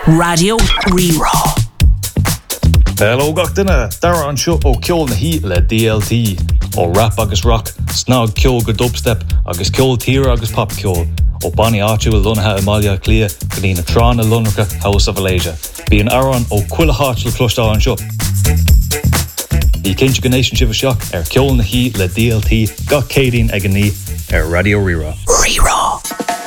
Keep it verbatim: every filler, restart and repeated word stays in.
Radio Rerá. Hello gachtainna, dara an seo ó ceol na hí le D L T, ó rap agus rock, snog ceol go dubstep, agus ceol tíre agus pop ceol, ó Bonnie áitiú a lunathe Amalia Clia, go ní na trán a lunracha House of Alasia. Bí an aran ó cuila háit le clostá an seo. Ní cinse go nation sibh seo ar ceol na hí le D L T, gach cédín ag an ní ar Radio Rerá. Rerá.